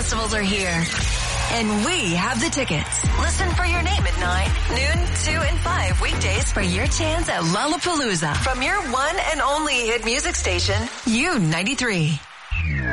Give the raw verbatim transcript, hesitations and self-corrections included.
festivals are here. And we have the tickets. Listen for your name at nine, noon, two, and five weekdays for your chance at Lollapalooza from your one and only hit music station, U ninety-three.